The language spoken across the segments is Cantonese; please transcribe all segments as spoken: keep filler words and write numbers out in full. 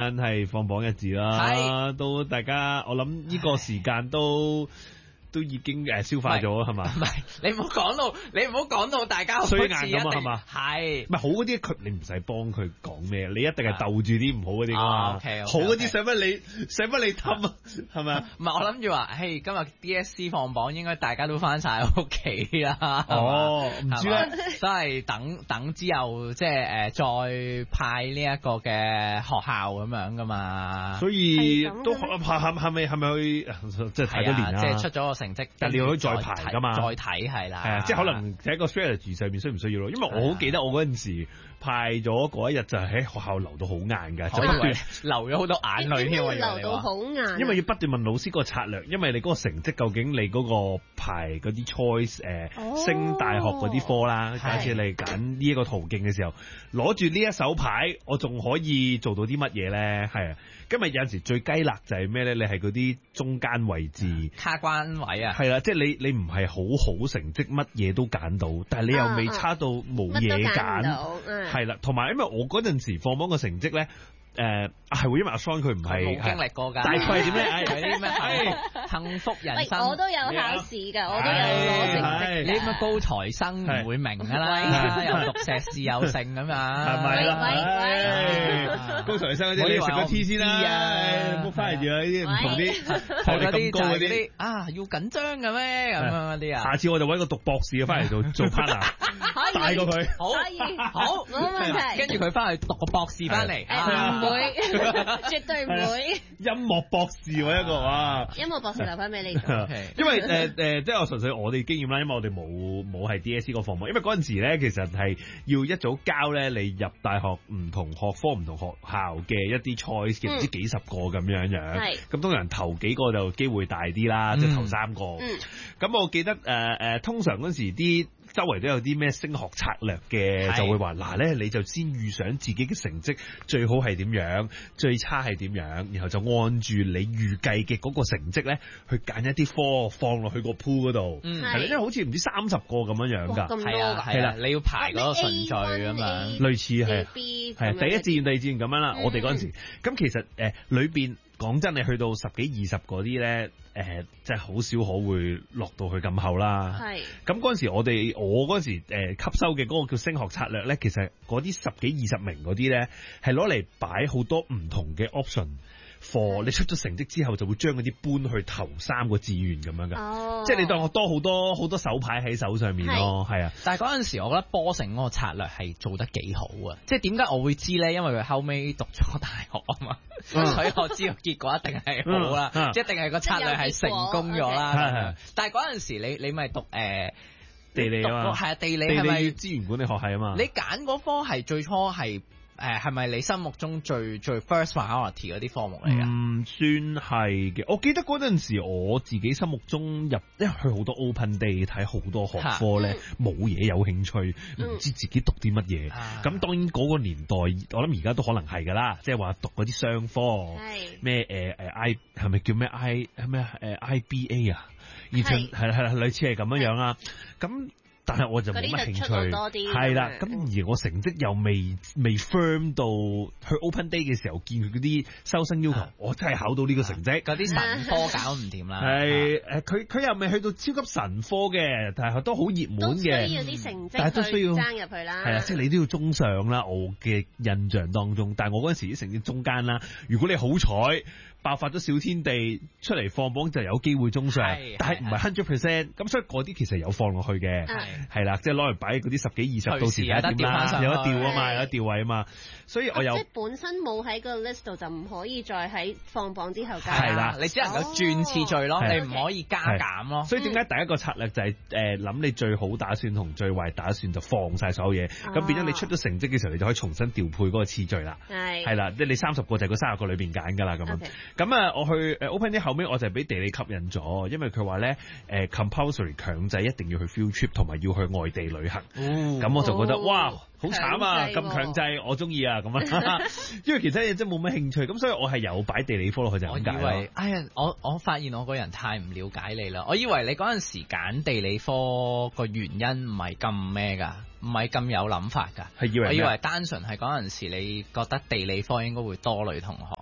晚係放榜日子啦，都大家我諗呢個時間都。都已經誒消化咗係嘛？ 唔係，你唔好講到，你唔好講到大家衰硬咁啊係嘛？ 係， 唔係好嗰啲佢你唔使幫佢講咩，你一定係鬥住啲唔好嗰啲㗎嘛。 哦 okay, okay, 好嗰啲使乜你使乜你氹啊？係咪啊？ 唔係我諗住話，嘿，今日 D S C 放榜應該大家都翻晒屋企啦。 哦，唔知咧， 都係等等之後即係誒再派呢一個嘅學校咁樣㗎嘛。 所以都係係係咪係咪去即係睇多年啦？ 即係出咗個成績， 但係你可以再排㗎嘛？ 再睇係啦。係啊， 即係可能喺個 strategy 上面需唔需要咯？因為我好記得我嗰陣時派咗嗰一日就係喺學校留到好晏㗎，就不斷流咗好多眼淚添。 流到好晏， 因為要不斷問老師個策略，因為你嗰個成績究竟你嗰個排嗰啲 choice 誒、呃、升大學嗰啲科啦，假設你揀呢一個途徑嘅時候，攞住呢一手牌，我仲可以做到啲乜嘢咧？係啊，今日有陣時最雞肋就係咩咧？你係嗰啲中間位置卡關位啊， 係啦，即係你你唔係好好成績，乜嘢都揀到，但係你又未差到冇嘢揀，係啦，同埋因為我嗰陣時放榜嘅成績咧。誒係會因為阿 Son 佢唔係冇經歷過㗎， 大概係點咧？ 係啲咩幸福人生？ 我都有考試㗎，我都有攞成績。 你乜高材生唔會明㗎啦，又讀碩士又成咁樣，係咪啦？高材生嗰啲你食個 T 先啦，唔好翻嚟住啦！呢啲唔同啲學歷咁高嗰啲啊，要緊張嘅咩咁樣嗰啲啊？ 下次我就揾個讀博士嘅翻嚟做做 partner，大過佢， 好， 可以， 好冇問題。 跟住佢翻去讀個博士翻嚟。 唔會，絕對唔會。 音樂博士喎一個哇！ 音樂博士留翻俾你做。 因為誒誒、呃，即係我純粹我哋經驗啦，因為我哋冇冇係 D S C 個項目，因為嗰陣時咧其實係要一早交咧你入大學唔同學科唔同學校嘅一啲 choice 嘅唔知幾十個咁樣樣。係、嗯。咁通常頭幾個就機會大啲啦，嗯、即係頭三個。嗯。咁我記得誒誒、呃，通常嗰陣時啲。周圍都有啲咩升學策略嘅，就會話嗱咧，你就先預想自己嘅成績最好係點樣，最差係點樣，然後就按住你預計嘅嗰個成績咧，去揀一啲科放落去個 pool 嗰度，係啦，因為好似唔知三十個咁樣樣㗎， 係啊，係啦，你要排嗰個順序咁樣， 類似係係第一志願、第二志願咁樣啦。我哋嗰陣時，咁其實誒裏邊。講真，你去到十幾二十嗰啲咧，誒，即係好少可會落到去咁後啦。係。咁嗰陣時，我哋我嗰陣時誒吸收嘅嗰個叫升學策略咧，其實嗰啲十幾二十名嗰啲咧，係攞嚟擺好多唔同嘅 option。課你出咗成績之後，就會將嗰啲搬去頭三個志願咁樣噶，哦、即係你當我多好多好多手牌喺手上面咯，係啊。 但係嗰陣時，我覺得波城嗰個策略係做得幾好啊！即係點解我會知咧？因為佢後尾讀咗大學啊嘛，嗯、所以我知道結果一定係好啦，嗯嗯、即係一定係個策略係成功咗啦。Okay. 但係嗰陣時你，你你咪讀誒、呃、 地理啊嘛， 係啊，地理係咪資源管理學系啊嘛？ 你揀嗰科係最初係。誒係咪你心目中最最 first priority 嗰啲科目嚟㗎？唔算係嘅，我記得嗰陣時我自己心目中入，因為去好多 open day 睇好多學科咧，冇嘢有興趣，唔知自己讀啲乜嘢。咁、嗯、當然嗰個年代，我諗而家都可能係㗎啦，即係話讀嗰啲商科，咩誒誒 I 係咪叫咩 I 係咩誒 I B A 啊？而且係係係類似係咁樣樣啦。咁但係我就冇乜興趣，係啦。咁而我成績又未未 firm 到去 open day 嘅時候，見佢嗰啲收生要求，啊、我真係考到呢個成績。 嗰啲神科搞唔掂啦。 係誒，佢佢又未去到超級神科嘅，但係都好熱門嘅。 都需要啲成績， 但係都需要爭入去啦。 係啊，即係你都要中上啦。我嘅印象當中，但係我嗰陣時啲成績中間啦。如果你好彩爆發咗小天地出嚟放榜，就有機會中上，但係唔係 hundred percent。咁所以嗰啲其實有放落去嘅。係啦，即係攞嚟擺嗰啲十幾二十，到時有得調啦，有得調啊嘛，有得調位啊嘛，所以我又即係本身冇喺個 list 度，就唔可以再喺放榜之後加。 係啦，你只能夠轉次序咯，你唔可以加減咯。 所以點解第一個策略就係誒諗你最好打算同最壞打算就放晒所有嘢，咁變咗你出咗成績嘅時候，你就可以重新調配嗰個次序啦。係係啦，即係你三十個就係嗰三十個裏邊揀㗎啦咁樣。咁啊，我去誒 open 啲後尾我就係俾地理吸引咗，因為佢話咧誒 compulsory 強制一定要去 field trip 同埋要去外地旅行，咁、哦、我就覺得、哦、哇好慘啊！咁強制我中意啊咁啊，因為其他嘢真係冇乜興趣，咁所以我係有擺地理科落去就咁解。 我以為，哎呀，我我發現我個人太唔了解你啦，我以為你嗰陣時揀地理科個原因唔係咁咩㗎，唔係咁有諗法㗎，係以為我以為單純係嗰陣時你覺得地理科應該會多女同學。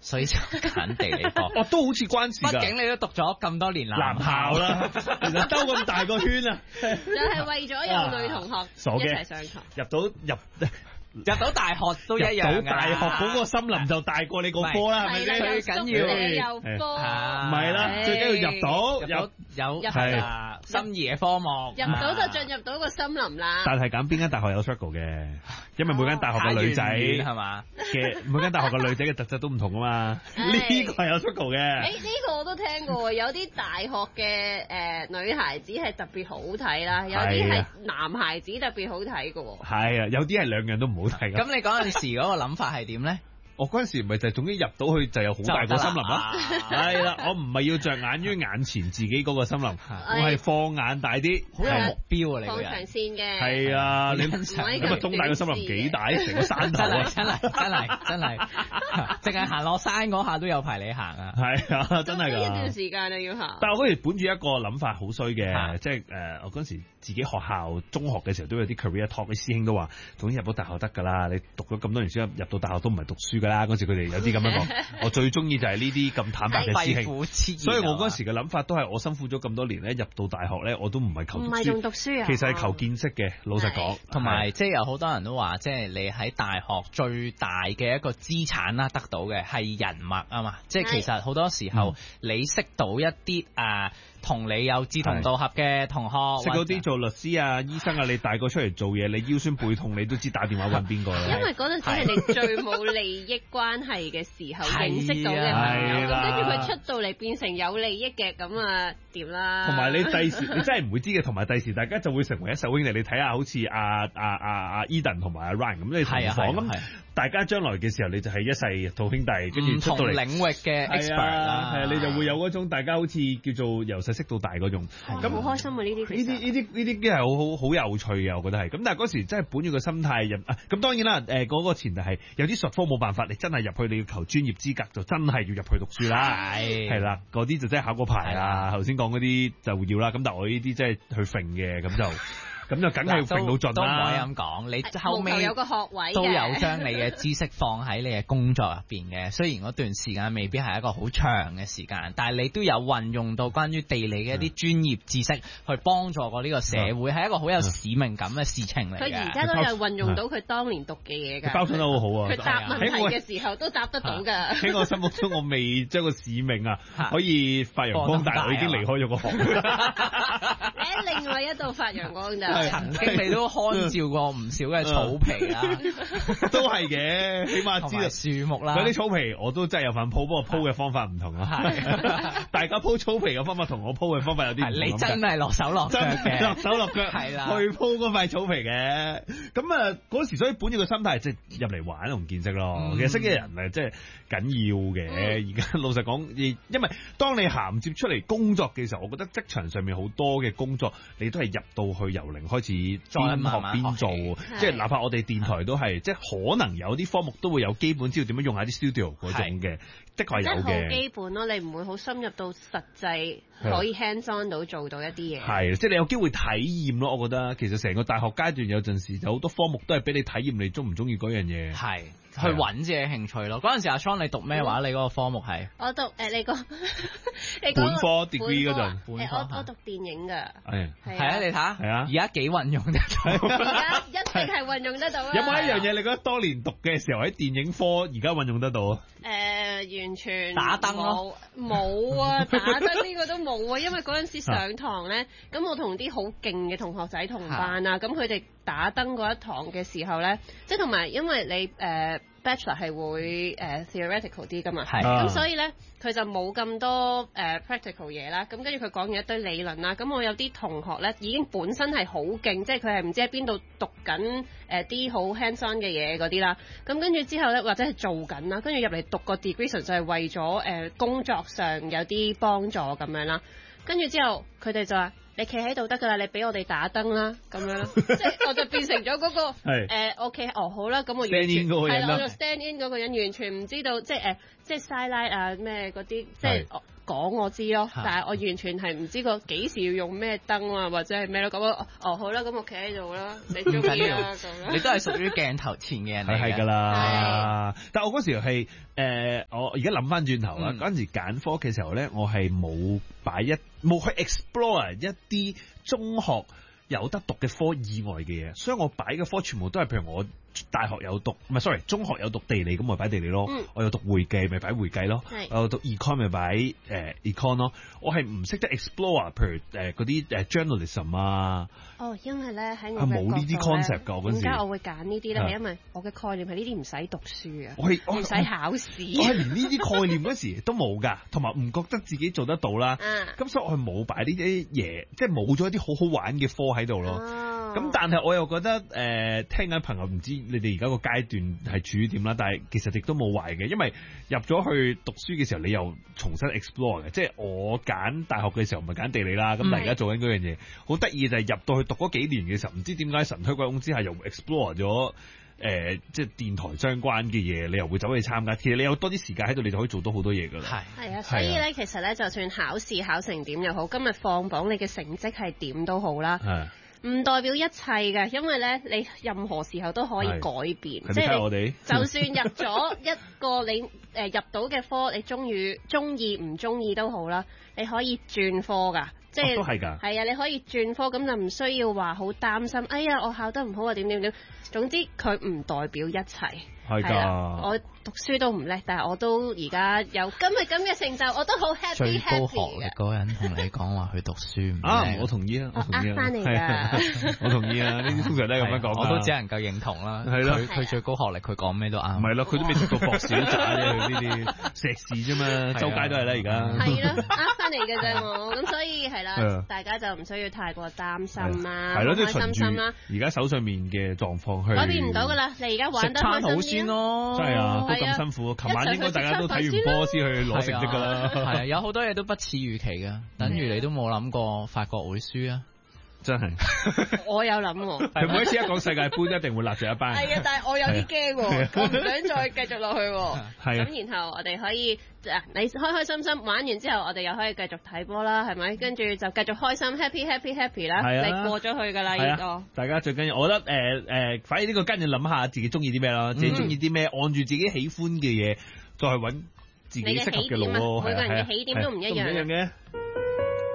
所以就揀地理科。 哦，都好似關事㗎。 畢竟你都讀咗咁多年男校啦，其實兜咁大個圈啊， 就係為咗有女同學傻嘅一齊上堂。 入到入。 入到大學都一樣㗎。 入到大學嗰個森林就大過你個科啦，係咪先？ 最緊要有科， 唔係啦，最緊要入到有有係心儀嘅科目， 入到就進入到個森林啦。 但係揀邊間大學有 struggle 嘅，因為每間大學嘅女仔係嘛嘅每間大學嘅女仔嘅特質都唔同啊嘛，呢個係有 struggle 嘅。 誒呢個我都聽過，有啲大學嘅誒女孩子係特別好睇啦，有啲係男孩子特別好睇嘅喎。 係啊，有啲係兩樣都唔好睇。 咁你嗰陣時嗰個諗法係點咧？ 我嗰陣時咪就係總之入到去就有好大個森林啦，係啦，我唔係要着眼於眼前自己嗰個森林，我係放眼大啲， 好有目標啊你個人。 放長線嘅。 係啊，你咁啊中大個森林幾大？成個山頭啊！ 真係真係真係，淨係行落山嗰下都有排你行啊！ 係啊，真係㗎。 一段時間啊要行。 但係我嗰時本住一個諗法好衰嘅，即係誒我嗰陣時自己學校中學嘅時候都有啲 career talk，啲師兄都話總之入到大學得㗎啦，你讀咗咁多年書入到大學都唔係讀書㗎啦。嗰時佢哋有啲咁樣講，我最中意就係呢啲咁坦白嘅師兄，所以我嗰時嘅諗法都係我辛苦咗咁多年咧，入到大學咧我都唔係求讀書， 唔係仲讀書啊， 其實係求見識嘅。老實講， 同埋即係有好多人都話，即係你喺大學最大嘅一個資產啦，得到嘅係人脈啊嘛，即係其實好多時候你識到一啲誒同你有志同道合嘅同學， 識到啲做律師啊、醫生啊，你大個出嚟做嘢，你腰酸背痛，你都知打電話揾邊個啦。 因為嗰陣時係你最冇利益關係嘅時候認識到嘅朋友，咁跟住佢出到嚟變成有利益嘅，咁啊掂啦。 同埋你第時你真係唔會知嘅，同埋第時大家就會成為一手兄弟。你睇下好似阿阿阿阿 Eden 同埋阿 Ryan 咁，你同房咁，大家將來嘅時候你就係一世做兄弟，跟住出到嚟領域嘅 expert 啦， 係啊，你就會有嗰種大家好似叫做由細識到大嗰種。 咁好開心啊！呢啲呢啲呢啲呢啲啲係好好好有趣嘅，我覺得係。咁但係嗰時真係本住個心態入，咁當然啦，誒嗰個前提係有啲術科冇辦法，你真係入去你要求專業資格，就真係要入去讀書啦。係係啦，嗰啲就真係考個牌啦。頭先講嗰啲就要啦。咁但係我呢啲真係去揈嘅，咁就。咁就梗係揈到盡啦， 都唔可以咁講。你後尾有個學位都有將你嘅知識放喺你嘅工作入邊嘅。雖然嗰段時間未必係一個好長嘅時間，但係你都有運用到關於地理嘅一啲專業知識去幫助過呢個社會，係一個好有使命感嘅事情嚟嘅。 佢而家都有運用到佢當年讀嘅嘢㗎。 包裝得好好啊！ 佢答問題嘅時候都答得到㗎。 喺我心目中，我未將個使命啊可以發揚光大，我已經離開咗個行。 你喺另外一度發揚光大。 曾經你都看照過唔少嘅草皮啦， 都係嘅，起碼知道樹木啦。 嗰啲草皮我都真係有份鋪，不過鋪嘅方法唔同啊。大家鋪草皮嘅方法同我鋪嘅方法有啲唔同。 你真係落手落腳嘅， 落手落腳係啦， 去鋪嗰塊草皮嘅。咁啊嗰時所以本住個心態，即係入嚟玩同見識咯。其實識嘅人誒，即係緊要嘅。而家老實講，因為當你銜接出嚟工作嘅時候，我覺得職場上面好多嘅工作，你都係入到去由零開始邊學邊做，即係哪怕我哋電台都係，即係可能有啲科目都會有基本知道點樣用下啲 studio 嗰種嘅，的確係有嘅。 即係好基本咯，你唔會好深入到實際可以 hands on 到做到一啲嘢。 係，即係你有機會體驗咯。我覺得其實成個大學階段有陣時有好多科目都係俾你體驗，你中唔中意嗰樣嘢。 係。去揾自己興趣咯。嗰陣時阿 Sean 你讀咩話？你嗰個科目係？ 我讀誒你個你本科 degree 嗰陣。 本科我讀電影㗎。 係係啊，你睇下。 係啊。 而家幾運用得到？ 而家一定係運用得到啦。 有冇一樣嘢你覺得當年讀嘅時候喺電影科而家運用得到啊？ 誒，完全打燈咯， 冇啊！打燈呢個都冇啊，因為嗰陣時上堂咧，咁我同啲好勁嘅同學仔同班啊，咁佢哋打燈嗰一堂嘅時候咧，即係同埋因為你誒 Bachelor 係會誒 theoretical 啲噶嘛，咁所以咧佢就冇咁多誒 practical 嘢啦，咁跟住佢講完一堆理論啦，咁我有啲同學咧已經本身係好勁，即係佢係唔知喺邊度讀緊誒啲好 hands on 嘅嘢嗰啲啦，咁跟住之後咧或者係做緊啦，跟住入嚟讀個 degree 就係為咗誒工作上有啲幫助咁樣啦，跟住之後佢哋就話。你企喺度得㗎啦，你俾我哋打燈啦，咁樣咯，即係我就變成咗嗰、嗰個誒 OK 哦好啦，咁我完全係啦，我就 stand in 嗰個人完全唔知道，即係誒、呃、即係 sidelight 啊咩嗰啲，即係嗰講我知咯，但係我完全係唔知個幾時要用咩燈啊，或者係咩咯。咁我哦好啦，咁我企喺度啦，你中意啦咁。 你都係屬於鏡頭前嘅人嚟嘅。 係㗎啦。但係我嗰時係誒，我而家諗翻轉頭啦，嗰陣時揀科嘅時候咧，我係冇擺一冇去 explore 一啲中學有得讀嘅科以外嘅嘢，所以我擺嘅科全部都係譬如我大學有讀，唔係 sorry， 中學有讀地理，咁我擺地理咯。嗯、我有讀會計，咪擺會計咯。是我有讀 econ 咪擺誒 econ 咯。我係唔識得 explore， 譬如誒嗰啲誒 journalism 啊。 哦，因為咧喺我冇呢啲 concept 㗎，嗰陣時點解我會揀呢啲咧？係因為我嘅概念係呢啲唔使讀書啊， 我係唔使考試。 我係連呢啲概念嗰時都冇㗎，同埋唔覺得自己做得到啦。咁、啊、所以我係冇擺呢啲嘢，即係冇咗一啲好好玩嘅科喺度咯。咁、啊、但係我又覺得誒、呃，聽緊朋友唔知你哋而家個階段係處於點啦，但係其實亦都冇壞嘅，因為入咗去讀書嘅時候，你又重新 explore 嘅。即係我揀大學嘅時候，唔係揀地理啦。咁但係而家做緊嗰樣嘢，好得意就係入到去讀嗰幾年嘅時候，唔知點解神推鬼拱之下又 explore 咗誒、呃，即係電台相關嘅嘢，你又會走去參加。其實你有多啲時間喺度，你就可以做到好多嘢㗎啦。 係係啊，所以咧，啊、其實咧，就算考試考成點又好，今日放榜你嘅成績係點都好啦。唔代表一切嘅，因為咧你任何時候都可以改變，即係你就算入咗一個你誒、呃、入到嘅科，你中意中意唔中意都好啦，你可以轉科噶，即係都係㗎， 係啊，你可以轉科，咁就唔需要話好擔心，哎呀我考得唔好啊點點點，總之佢唔代表一切。係㗎，我讀書都唔叻，但係我都而家有今日咁嘅成就，我都好 happy。 最高學歷嗰人同你講話去讀書唔叻啊，我同意啊，我同意啊， 翻嚟㗎， 我同意啊，呢啲通常都係咁樣講， 我都只能夠認同啦。 係咯， 佢佢最高學歷，佢講咩都啱。 唔係咯，佢都未讀到博士都渣啫，佢呢啲碩士啫嘛，周街都係啦而家。 係咯，呃翻嚟嘅啫我，咁所以係啦，大家就唔需要太過擔心啦， 係咯，都開心心啦。 而家手上面嘅狀況去改變唔到㗎啦，你而家玩得開心啲咯， 真係啊，都咁辛苦。琴晚應該大家都睇完波先去攞成績㗎啦。 係啊，有好多嘢都不似預期㗎，等於你都冇諗過法國會輸啊！ 真係， 我有諗喎。 佢每一次一講世界盃，一定會立住一班。 係啊，但係我有啲驚喎，我唔想再繼續落去喎。 係啊。 咁然後我哋可以，你開開心心玩完之後，我哋又可以繼續睇波啦，係咪？跟住就繼續開心 happy happy happy 啦。係啊。你過咗去㗎啦，呢個。大家最緊要，我覺得誒誒，反而呢個跟住諗下自己中意啲咩咯，自己中意啲咩，按住自己喜歡嘅嘢，再去揾自己適合嘅路咯。 每個人嘅起點都唔一樣。 唔一樣嘅。